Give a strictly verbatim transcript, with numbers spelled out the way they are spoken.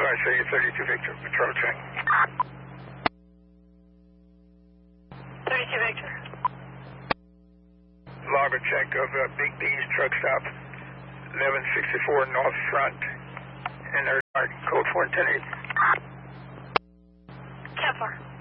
I show you thirty-two Victor, patrol check. thirty-two Victor. Logger check of uh, Big B's truck stop, eleven sixty-four North Front, and their code four ten eight. ten four.